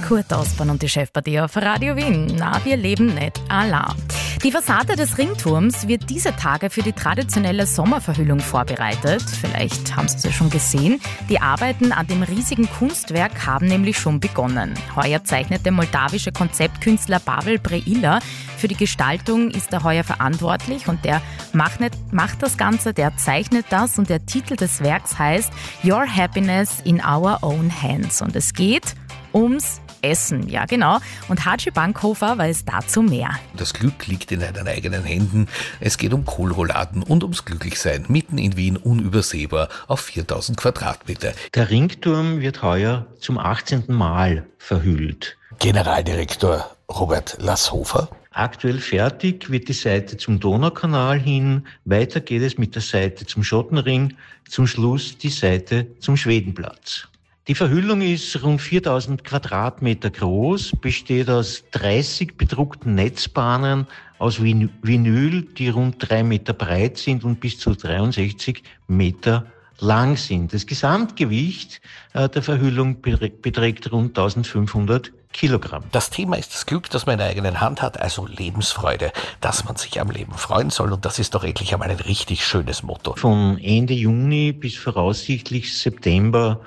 Kurt Osborn und die Chefpartie auf Radio Wien. Na, wir leben nicht allein. Die Fassade des Ringturms wird diese Tage für die traditionelle Sommerverhüllung vorbereitet. Vielleicht haben Sie es ja schon gesehen. Die Arbeiten an dem riesigen Kunstwerk haben nämlich schon begonnen. Heuer zeichnet der moldawische Konzeptkünstler Pavel Breila. Für die Gestaltung ist er heuer verantwortlich und der macht das Ganze, der zeichnet das und der Titel des Werks heißt Your Happiness in Our Own Hands. Und es geht ums Essen, ja genau. Und Haji Bankhofer weiß dazu mehr. Das Glück liegt in deinen eigenen Händen. Es geht um Kohlrouladen und ums Glücklichsein. Mitten in Wien unübersehbar auf 4000 Quadratmeter. Der Ringturm wird heuer zum 18. Mal verhüllt. Generaldirektor Robert Lasshofer. Aktuell fertig wird die Seite zum Donaukanal hin. Weiter geht es mit der Seite zum Schottenring. Zum Schluss die Seite zum Schwedenplatz. Die Verhüllung ist rund 4000 Quadratmeter groß, besteht aus 30 bedruckten Netzbahnen aus Vinyl, die rund 3 Meter breit sind und bis zu 63 Meter lang sind. Das Gesamtgewicht der Verhüllung beträgt rund 1500 Kilogramm. Das Thema ist das Glück, das man in der eigenen Hand hat, also Lebensfreude, dass man sich am Leben freuen soll und das ist doch endlich einmal ein richtig schönes Motto. Von Ende Juni bis voraussichtlich September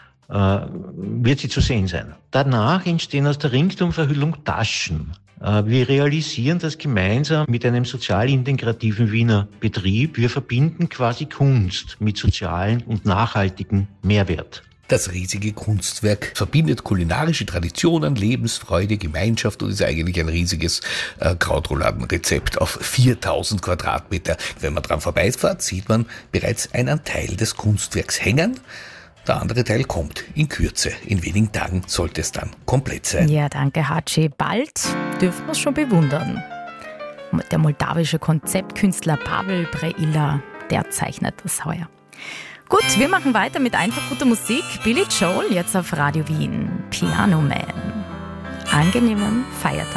wird sie zu sehen sein. Danach entstehen aus der Ringturmverhüllung Taschen. Wir realisieren das gemeinsam mit einem sozial integrativen Wiener Betrieb. Wir verbinden quasi Kunst mit sozialen und nachhaltigen Mehrwert. Das riesige Kunstwerk verbindet kulinarische Traditionen, Lebensfreude, Gemeinschaft und ist eigentlich ein riesiges Krautrouladenrezept auf 4000 Quadratmeter. Wenn man dran vorbeifährt, sieht man bereits einen Teil des Kunstwerks hängen. Der andere Teil kommt in Kürze. In wenigen Tagen sollte es dann komplett sein. Ja, danke Haji. Bald dürfen wir es schon bewundern. Der moldawische Konzeptkünstler Pavel Breila, der zeichnet das heuer. Gut, wir machen weiter mit einfach guter Musik. Billy Joel jetzt auf Radio Wien. Piano Man. Angenehmen Feiertag.